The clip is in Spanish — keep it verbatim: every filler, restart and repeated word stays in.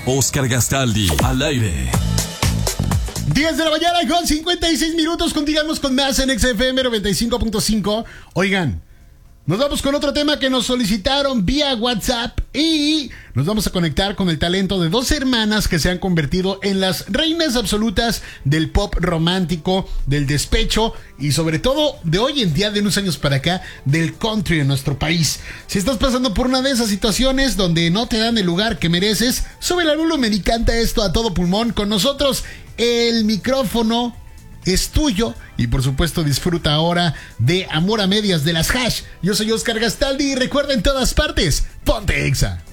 Oscar Gastaldi, al aire. diez de la mañana con cincuenta y seis minutos. Continuamos con más en X F M noventa y cinco punto cinco. Oigan, nos vamos con otro tema que nos solicitaron vía WhatsApp y nos vamos a conectar con el talento de dos hermanas que se han convertido en las reinas absolutas del pop romántico, del despecho y sobre todo de hoy en día, de unos años para acá, del country en nuestro país. Si estás pasando por una de esas situaciones donde no te dan el lugar que mereces, sube el volumen y canta esto a todo pulmón con nosotros. El micrófono es tuyo y por supuesto disfruta ahora de Amor a Medias de las Hash. Yo soy Oscar Gastaldi y recuerda, en todas partes, ponte Exa.